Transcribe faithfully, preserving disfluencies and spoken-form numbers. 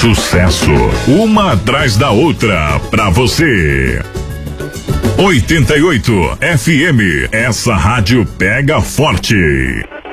sucesso, uma atrás da outra, pra você. oitenta e oito F M, essa rádio pega forte.